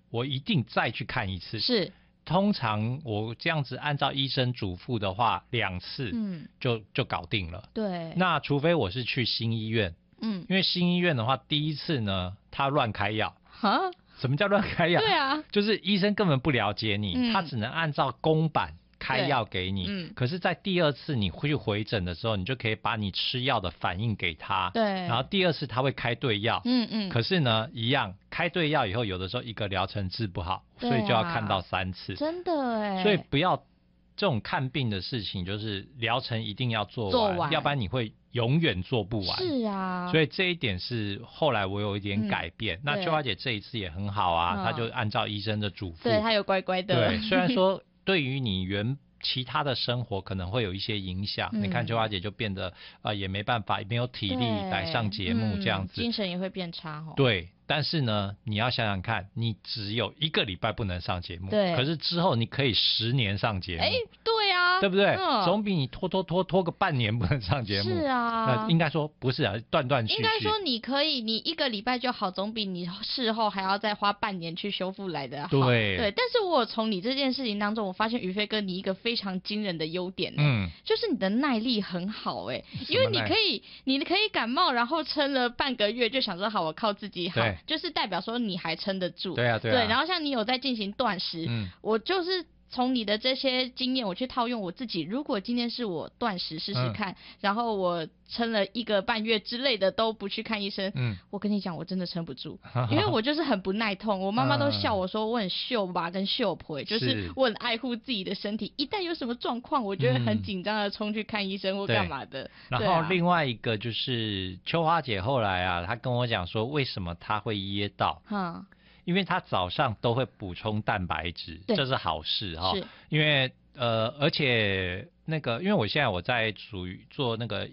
我一定再去看一次。 是。 通常我这样子按照医生嘱咐的话，2次就搞定了。 对。 那除非我是去新医院，因为新医院的话，第一次呢，他乱开药。什么叫乱开药？ 对啊， 就是医生根本不了解你，他只能按照公版开药给你。可是在第2次你去回诊的时候，你就可以把你吃药的反应给他。 对。 然后第2次他会开对药。可是呢，一样开对药以后，有的时候一个疗程治不好，所以就要看到3次。 真的耶。 所以不要这种看病的事情，就是疗程一定要做完，要不然你会永远做不完。 是啊。 所以这一点是后来我有一点改变。那秋华姐这一次也很好啊，她就按照医生的嘱咐。 对，她有乖乖的。 对，虽然说对于你其他的生活可能会有一些影响。你看秋华姐就变得也没办法，也没有体力来上节目这样子， 精神也会变差哦。 对，但是呢，你要想想看，你只有1个礼拜不能上节目， 对， 可是之后你可以10年上节目。 对啊， 对不对？总比你拖个半年不能上节目。 是啊。 应该说不是啊，断断续续。 应该说你可以，你1个礼拜就好，总比你事后还要再花半年去修复来的好。 对。 但是我从你这件事情当中，我发现宇飞哥你一个非常惊人的优点，就是你的耐力很好，因为你可以感冒，然后撑了半个月，就想说好，我靠自己好，就是代表说你还撑得住。 对啊。 对，然后像你有在进行断食，我就是从你的这些经验，我去套用我自己。如果今天是我断食试试看，然后我撑了1个半月之类的都不去看医生，我跟你讲，我真的撑不住，因为我就是很不耐痛。我妈妈都笑我说我很秀吧跟秀婆，就是我很爱护自己的身体，一旦有什么状况，我就会很紧张的冲去看医生或干嘛的。 然后另外一个就是秋花姐后来啊，她跟我讲说为什么她会噎到。因为他早上都会补充蛋白质，这是好事哈。因为而且那个，因为我现在在属于做那个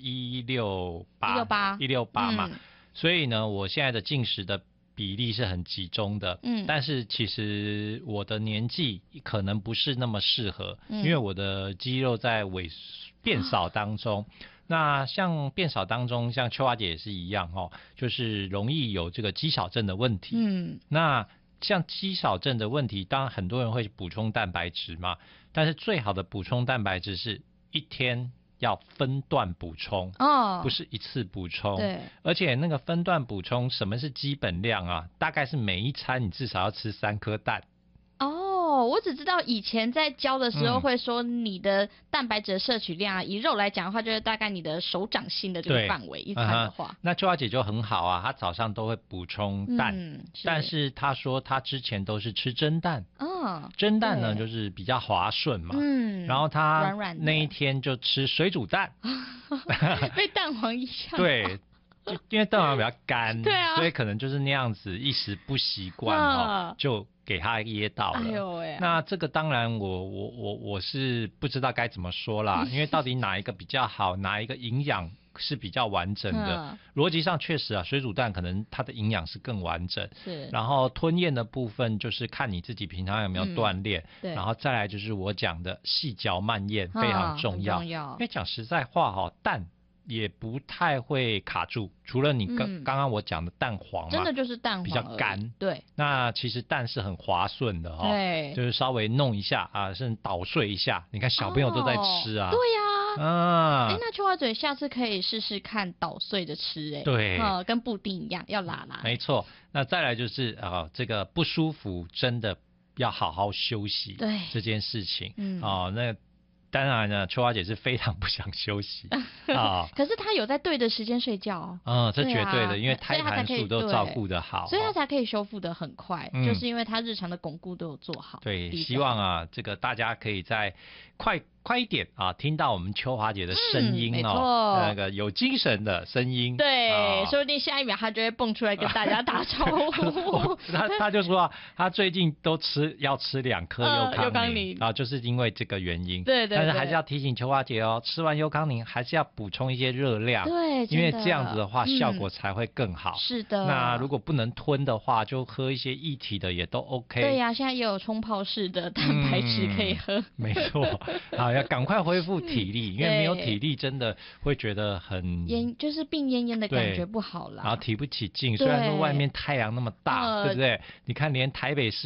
168嘛，所以呢，我现在的进食的比例是很集中的。但是其实我的年纪可能不是那么适合，因为我的肌肉在变少当中。那像变少当中，像秋华姐也是一样就是容易有这个肌少症的问题。那像肌少症的问题，当然很多人会补充蛋白质嘛，但是最好的补充蛋白质是一天要分段补充，不是一次补充。对，而且那个分段补充，什么是基本量啊？大概是每一餐你至少要吃3颗蛋。 我只知道以前在教的时候会说你的蛋白质的摄取量以肉来讲的话，就是大概你的手掌心的这个范围一餐的话。 那秋华姐就很好啊，她早上都会补充蛋，但是她说她之前都是吃蒸蛋。蒸蛋呢就是比较滑顺嘛。然后她那一天就吃水煮蛋， 被蛋黄一下。 对。因为蛋黄比较干，所以可能就是那样子一时不习惯就给他噎到了。那这个当然我是不知道该怎么说啦，因为到底哪一个比较好，哪一个营养是比较完整的，逻辑上确实啊，水煮蛋可能它的营养是更完整。然后吞咽的部分就是看你自己平常有没有锻炼。然后再来就是我讲的细嚼慢咽非常重要。因为讲实在话蛋也不太会卡住，除了你刚刚我讲的蛋黄嘛， 真的就是蛋黄比较干。对，那其实蛋是很滑顺的对， 就是稍微弄一下啊，甚至捣碎一下，你看小朋友都在吃啊。 对呀。那秋花嘴下次可以试试看捣碎的吃。 对， 跟布丁一样要拉。 没错。那再来就是这个不舒服真的要好好休息。对，这件事情那当然呢，秋花姐是非常不想休息可是她有在对的时间睡觉这绝对的，因为胎盘素都照顾得好， 所以她才可以修复得很快，就是因为她日常的巩固都有做好。 对，希望这个大家可以在快一点听到我们秋华姐的声音那个有精神的声音。 对，说不定下一秒她就会蹦出来跟大家打招呼。 她就说她最近都要吃2颗优康宁就是因为这个原因。对。但是还是要提醒秋华姐吃完优康宁还是要补充一些热量。对，因为这样子的话效果才会更好。是的。那如果不能吞的话，就喝一些液体的也都 OK。 对呀，现在也有冲泡式的蛋白质可以喝。 没错。好，要赶快恢复体力，因为没有体力真的会觉得很就是病恹恹的感觉不好啦， 然后提不起劲。虽然说外面太阳那么大，对不对？你看连台北市